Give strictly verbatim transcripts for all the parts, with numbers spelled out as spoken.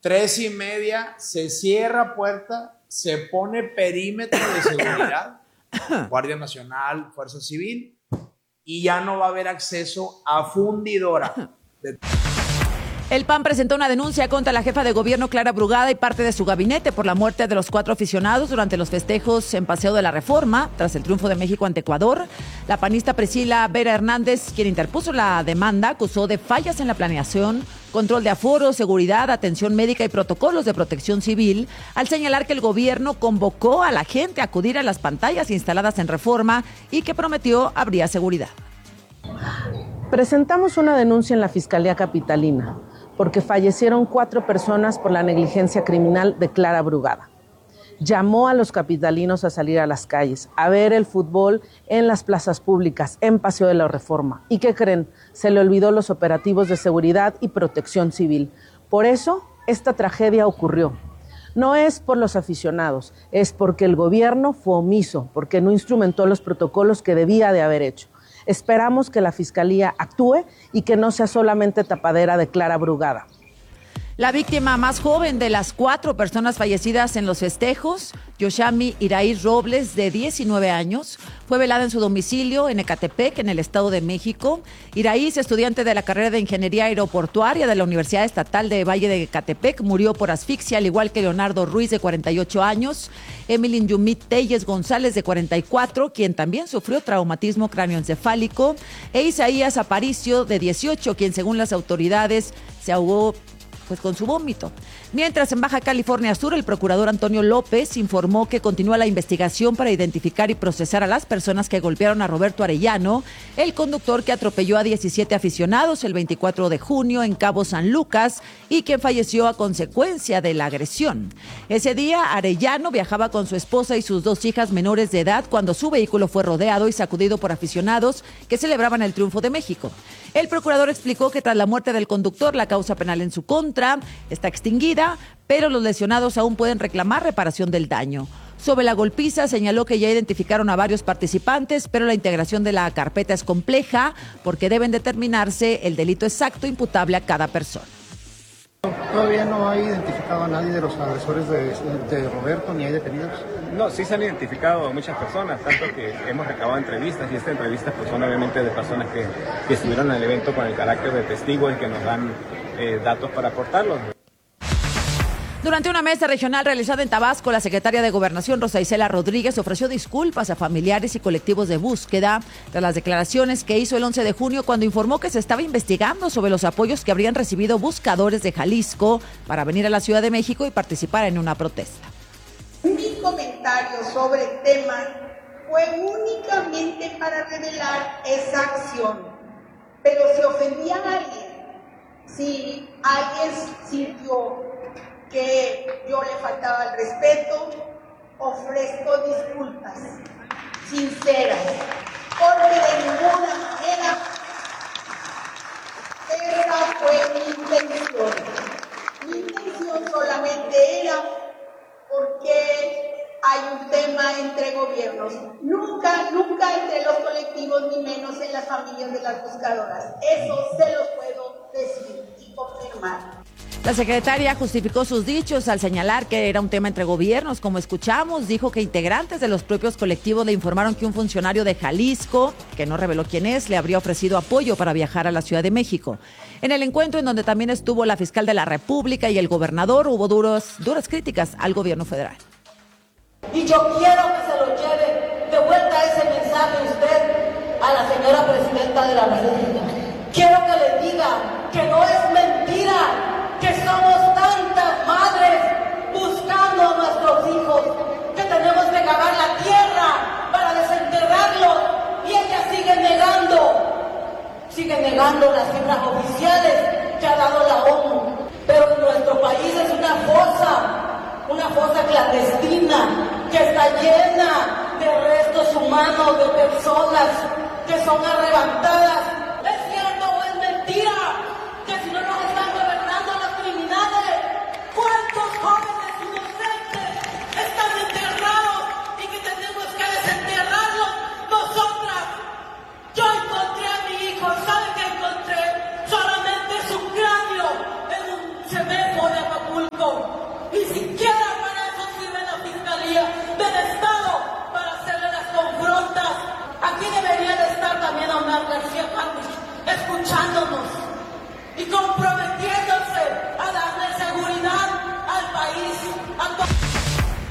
Tres y media, se cierra puerta, se pone perímetro de seguridad, Guardia Nacional, Fuerza Civil, y ya no va a haber acceso a fundidora. De... El P A N presentó una denuncia contra la jefa de gobierno Clara Brugada y parte de su gabinete por la muerte de los cuatro aficionados durante los festejos en Paseo de la Reforma, tras el triunfo de México ante Ecuador. La panista Priscila Vera Hernández, quien interpuso la demanda, acusó de fallas en la planeación, control de aforo, seguridad, atención médica y protocolos de protección civil, al señalar que el gobierno convocó a la gente a acudir a las pantallas instaladas en Reforma y que prometió habría seguridad. Presentamos una denuncia en la Fiscalía Capitalina porque fallecieron cuatro personas por la negligencia criminal de Clara Brugada. Llamó a los capitalinos a salir a las calles, a ver el fútbol en las plazas públicas, en Paseo de la Reforma. ¿Y qué creen? Se le olvidó los operativos de seguridad y protección civil. Por eso, esta tragedia ocurrió. No es por los aficionados, es porque el gobierno fue omiso, porque no instrumentó los protocolos que debía de haber hecho. Esperamos que la Fiscalía actúe y que no sea solamente tapadera de Clara Brugada. La víctima más joven de las cuatro personas fallecidas en los festejos, Yoshami Iraíz Robles, de diecinueve años, fue velada en su domicilio en Ecatepec, en el Estado de México. Iraíz, estudiante de la carrera de Ingeniería Aeroportuaria de la Universidad Estatal de Valle de Ecatepec, murió por asfixia, al igual que Leonardo Ruiz, de cuarenta y ocho años, Emilyn Yumit Telles González, de cuarenta y cuatro, quien también sufrió traumatismo cráneoencefálico, e Isaías Aparicio, de dieciocho, quien según las autoridades se ahogó pues con su vómito. Mientras, en Baja California Sur, el procurador Antonio López informó que continúa la investigación para identificar y procesar a las personas que golpearon a Roberto Arellano, el conductor que atropelló a diecisiete aficionados el veinticuatro de junio en Cabo San Lucas y quien falleció a consecuencia de la agresión. Ese día, Arellano viajaba con su esposa y sus dos hijas menores de edad cuando su vehículo fue rodeado y sacudido por aficionados que celebraban el triunfo de México. El procurador explicó que tras la muerte del conductor, la causa penal en su contra está extinguida, pero los lesionados aún pueden reclamar reparación del daño. Sobre la golpiza, señaló que ya identificaron a varios participantes, pero la integración de la carpeta es compleja porque deben determinarse el delito exacto imputable a cada persona. Todavía no hay identificado a nadie de los agresores de, de Roberto, ni hay detenidos. No, sí se han identificado a muchas personas, tanto que hemos recabado entrevistas, y estas entrevistas pues, son obviamente de personas que, que estuvieron en el evento con el carácter de testigos y que nos dan eh, datos para aportarlos. Durante una mesa regional realizada en Tabasco, la secretaria de Gobernación, Rosa Isela Rodríguez, ofreció disculpas a familiares y colectivos de búsqueda tras las declaraciones que hizo el once de junio cuando informó que se estaba investigando sobre los apoyos que habrían recibido buscadores de Jalisco para venir a la Ciudad de México y participar en una protesta. Mi comentario sobre el tema fue únicamente para revelar esa acción, pero si ofendía a alguien, si alguien sintió que yo le faltaba el respeto, ofrezco disculpas sinceras, porque de ninguna manera esa fue mi intención. Mi intención solamente era porque hay un tema entre gobiernos, nunca, nunca entre los colectivos, ni menos en las familias de las buscadoras. Eso se los puedo decir y confirmar. La secretaria justificó sus dichos al señalar que era un tema entre gobiernos. Como escuchamos, dijo que integrantes de los propios colectivos le informaron que un funcionario de Jalisco, que no reveló quién es, le habría ofrecido apoyo para viajar a la Ciudad de México. En el encuentro, en donde también estuvo la fiscal de la República y el gobernador, hubo duros, duras críticas al gobierno federal. Y yo quiero que se lo lleve de vuelta ese mensaje usted a la señora presidenta de la República. Quiero que le diga que no es mentira que somos tantas madres buscando a nuestros hijos, que tenemos que cavar la tierra para desenterrarlos, y ella sigue negando, sigue negando las cifras oficiales que ha dado la ONU. Pero nuestro país es una fosa, una fosa clandestina que está llena de restos humanos, de personas que son arrebatadas. ¿Es cierto o es mentira que si no nos están gobernando los criminales, cuántos jóvenes inocentes están enterrados y que tenemos que desenterrarlos nosotras? Yo encontré a mi hijo, ¿sabe qué encontré? Solamente su cráneo en un cementerio de Acapulco.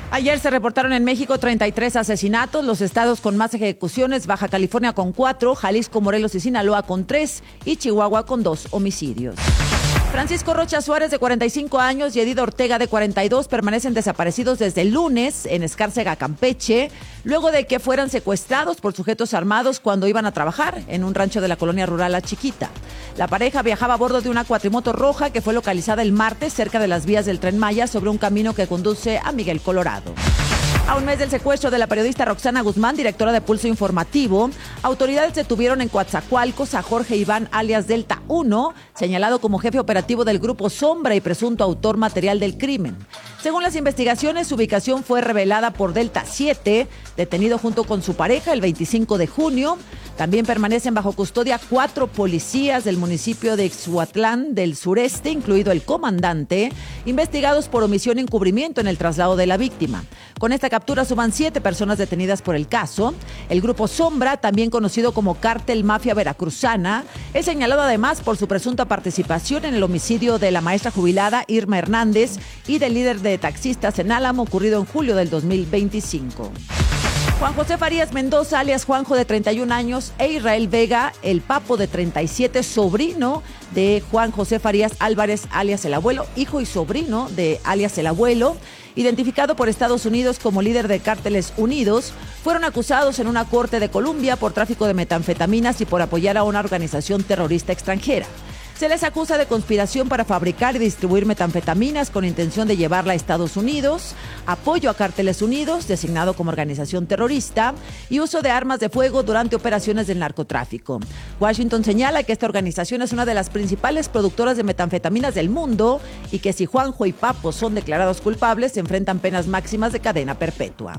Ayer se reportaron en México treinta y tres asesinatos, los estados con más ejecuciones, Baja California con cuatro, Jalisco, Morelos y Sinaloa con tres y Chihuahua con dos homicidios. Francisco Rocha Suárez, de cuarenta y cinco años, y Edith Ortega, de cuarenta y dos, permanecen desaparecidos desde el lunes en Escárcega, Campeche, luego de que fueran secuestrados por sujetos armados cuando iban a trabajar en un rancho de la colonia rural La Chiquita. La pareja viajaba a bordo de una cuatrimoto roja que fue localizada el martes cerca de las vías del Tren Maya sobre un camino que conduce a Miguel, Colorado. A un mes del secuestro de la periodista Roxana Guzmán, directora de Pulso Informativo, autoridades detuvieron en Coatzacoalcos a Jorge Iván alias Delta uno, señalado como jefe operativo del Grupo Sombra y presunto autor material del crimen. Según las investigaciones, su ubicación fue revelada por Delta siete, detenido junto con su pareja el veinticinco de junio. También permanecen bajo custodia cuatro policías del municipio de Ixhuatlán del sureste, incluido el comandante, investigados por omisión y encubrimiento en el traslado de la víctima. Con esta captura suman siete personas detenidas por el caso. El Grupo Sombra, también conocido como Cártel Mafia Veracruzana, es señalado además por su presunta participación en el homicidio de la maestra jubilada Irma Hernández y del líder de taxistas en Álamo, ocurrido en julio del dos mil veinticinco. Juan José Farías Mendoza, alias Juanjo, de treinta y un años, e Israel Vega, el Papo, de treinta y siete, sobrino de Juan José Farías Álvarez, alias El Abuelo, hijo y sobrino de alias El Abuelo, identificado por Estados Unidos como líder de Cárteles Unidos, fueron acusados en una corte de Colombia por tráfico de metanfetaminas y por apoyar a una organización terrorista extranjera. Se les acusa de conspiración para fabricar y distribuir metanfetaminas con intención de llevarla a Estados Unidos, apoyo a Cárteles Unidos, designado como organización terrorista, y uso de armas de fuego durante operaciones del narcotráfico. Washington señala que esta organización es una de las principales productoras de metanfetaminas del mundo y que si Juanjo y Papo son declarados culpables, se enfrentan penas máximas de cadena perpetua.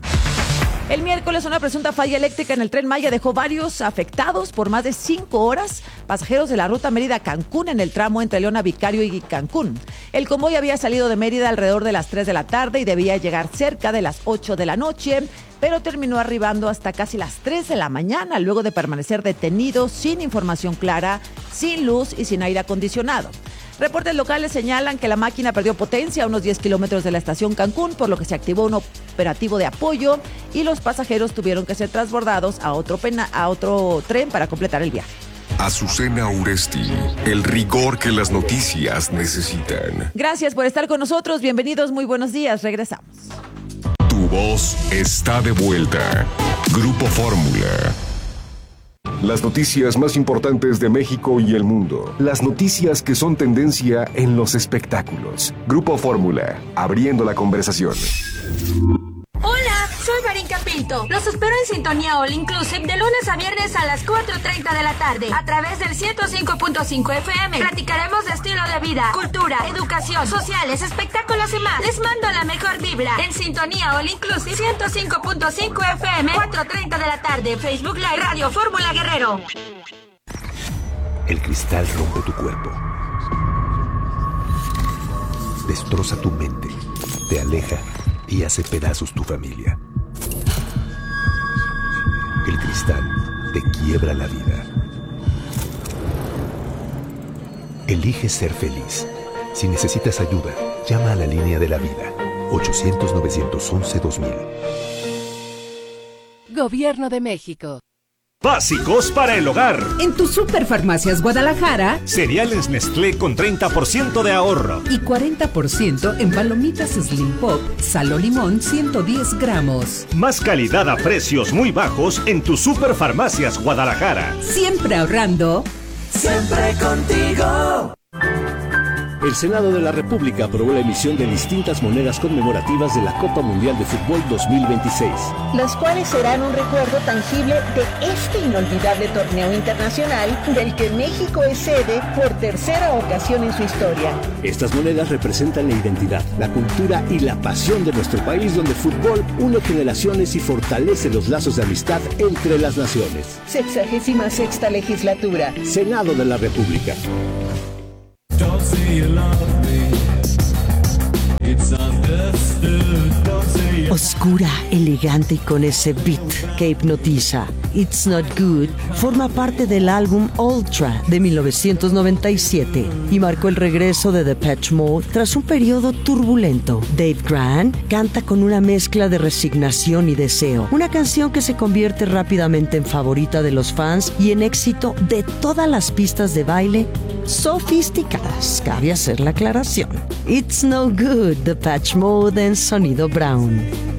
El miércoles, una presunta falla eléctrica en el Tren Maya dejó varios afectados por más de cinco horas, pasajeros de la ruta Mérida-Cancún en el tramo entre Leona Vicario y Cancún. El convoy había salido de Mérida alrededor de las tres de la tarde y debía llegar cerca de las ocho de la noche, pero terminó arribando hasta casi las tres de la mañana, luego de permanecer detenido sin información clara, sin luz y sin aire acondicionado. Reportes locales señalan que la máquina perdió potencia a unos diez kilómetros de la estación Cancún, por lo que se activó un operativo de apoyo y los pasajeros tuvieron que ser transbordados a otro, pena, a otro tren para completar el viaje. Azucena Uresti, el rigor que las noticias necesitan. Gracias por estar con nosotros, bienvenidos, muy buenos días, regresamos. Tu voz está de vuelta. Grupo Fórmula. Las noticias más importantes de México y el mundo. Las noticias que son tendencia en los espectáculos. Grupo Fórmula, abriendo la conversación. Hola, soy Marinka Pinto. Los espero en Sintonía All Inclusive de lunes a viernes a las cuatro treinta de la tarde a través del ciento cinco punto cinco F M. Platicaremos de estilo de vida, cultura, educación, sociales, espectáculos y más. Les mando la mejor vibra en Sintonía All Inclusive ciento cinco punto cinco F M, cuatro treinta de la tarde, Facebook Live, Radio Fórmula Guerrero. El cristal rompe tu cuerpo, destroza tu mente, te aleja y hace pedazos tu familia. El cristal te quiebra la vida. Elige ser feliz. Si necesitas ayuda, llama a la línea de la vida. ochocientos, novecientos once, dos mil. Gobierno de México. Básicos para el hogar. En tu Superfarmacias Guadalajara, cereales Nestlé con treinta por ciento de ahorro. Y cuarenta por ciento en palomitas Slim Pop, sal o limón ciento diez gramos. Más calidad a precios muy bajos en tu Superfarmacias Guadalajara. Siempre ahorrando. Siempre contigo. El Senado de la República aprobó la emisión de distintas monedas conmemorativas de la Copa Mundial de Fútbol dos mil veintiséis. Las cuales serán un recuerdo tangible de este inolvidable torneo internacional del que México es sede por tercera ocasión en su historia. Estas monedas representan la identidad, la cultura y la pasión de nuestro país, donde el fútbol une generaciones y fortalece los lazos de amistad entre las naciones. Sexagésima sexta legislatura. Senado de la República. Oscura, elegante y con ese beat que hipnotiza. It's Not Good forma parte del álbum Ultra de mil novecientos noventa y siete y marcó el regreso de Depeche Mode tras un periodo turbulento. Dave Grant canta con una mezcla de resignación y deseo, una canción que se convierte rápidamente en favorita de los fans y en éxito de todas las pistas de baile sofisticadas. Cabe hacer la aclaración. It's No Good, Depeche Mode en Sonido Brown.